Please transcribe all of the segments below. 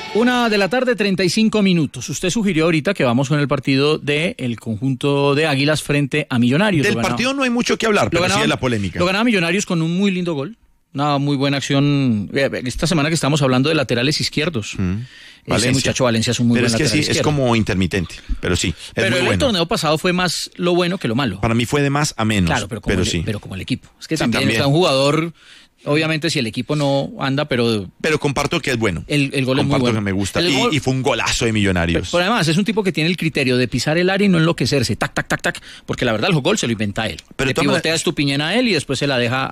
1:35 p.m. Usted sugirió ahorita que vamos con el partido del conjunto de Águilas frente a Millonarios. Del partido no hay mucho que hablar, pero sí de la polémica. Lo ganaba Millonarios con un muy lindo gol. Una muy buena acción. Esta semana que estamos hablando de laterales izquierdos. Ese muchacho Valencia es un muy buen lateral izquierdo. Pero es que sí, es como intermitente, pero sí, es pero muy el bueno. torneo pasado fue más lo bueno que lo malo. Para mí fue de más a menos, claro, pero como el equipo. Es que sí, también está un jugador... Obviamente si el equipo no anda, pero comparto que es bueno. El gol es muy bueno. Que me gusta. Y fue un golazo de Millonarios. Pero además es un tipo que tiene el criterio de pisar el área y no enloquecerse. Tac, tac, tac, tac. Porque la verdad el gol se lo inventa él. Pero le pivotea Estupiñán a él y después se la deja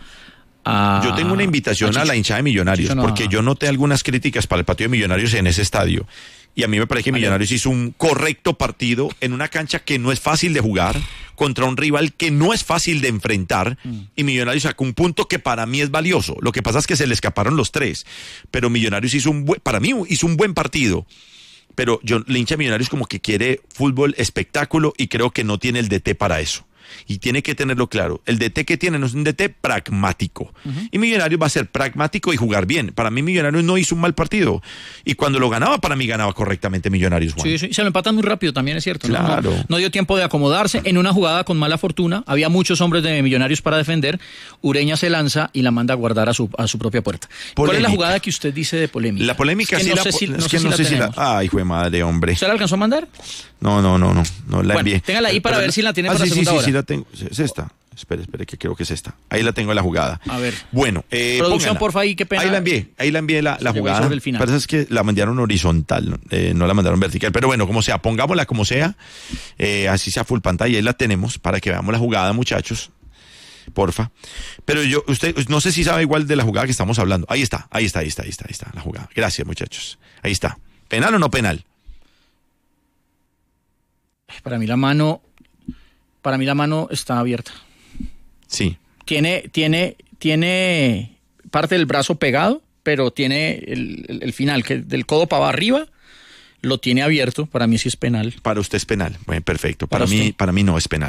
a... Yo tengo una invitación a la hinchada de Millonarios, porque yo noté algunas críticas para el partido de Millonarios en ese estadio. Y a mí me parece que Millonarios hizo un correcto partido en una cancha que no es fácil de jugar, contra un rival que no es fácil de enfrentar, y Millonarios sacó un punto que para mí es valioso. Lo que pasa es que se le escaparon los tres, pero Millonarios para mí hizo un buen partido. Pero el hincha de Millonarios como que quiere fútbol espectáculo y creo que no tiene el DT para eso. Y tiene que tenerlo claro. El DT que tiene no es un DT pragmático. Y Millonarios va a ser pragmático y jugar bien. Para mí Millonarios no hizo un mal partido. Y cuando lo ganaba, para mí ganaba correctamente Millonarios, Juan. Sí, se lo empatan muy rápido, también es cierto. Claro. No dio tiempo de acomodarse. En una jugada con mala fortuna, había muchos hombres de Millonarios para defender. Ureña se lanza y la manda a guardar a su propia puerta. Polémica. ¿Cuál es la jugada que usted dice de polémica? La polémica es que no sé si la... Ay, hijo de madre, hombre. ¿Usted la alcanzó a mandar? No la envié. Téngala ahí para ver si la tiene para segunda hora. Sí, la tengo. Es esta. Espere, que creo que es esta. Ahí la tengo en la jugada. A ver. Bueno, producción, porfa, ahí, qué pena. Ahí la envié la jugada. Sobre el final. Parece que la mandaron horizontal, no la mandaron vertical. Pero bueno, como sea, pongámosla como sea, así sea full pantalla, ahí la tenemos para que veamos la jugada, muchachos. Porfa. Pero usted no sé si sabe igual de la jugada que estamos hablando. Ahí está la jugada. Gracias, muchachos. Ahí está. ¿Penal o no penal? Para mí la mano está abierta. Sí. Tiene parte del brazo pegado, pero tiene el final, que del codo para arriba, lo tiene abierto. Para mí sí es penal. Para usted es penal. Bueno, perfecto. Para mí no es penal.